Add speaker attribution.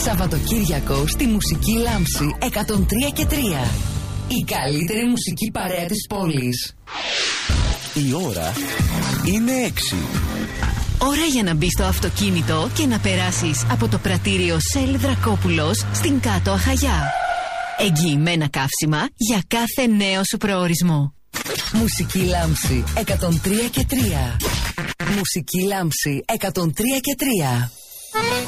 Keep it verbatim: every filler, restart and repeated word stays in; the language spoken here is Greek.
Speaker 1: Σαββατοκύριακο στη Μουσική Λάμψη εκατόν τρία και τρία. Η καλύτερη μουσική παρέα της πόλης.
Speaker 2: Η ώρα είναι έξι.
Speaker 3: Ώρα για να μπεις στο αυτοκίνητο και να περάσεις από το πρατήριο Σέλ Δρακόπουλος στην Κάτω Αχαγιά. Εγγυημένα καύσιμα για κάθε νέο σου προορισμό.
Speaker 1: Μουσική Λάμψη εκατόν τρία και τρία. Μουσική Λάμψη εκατόν τρία και τρία.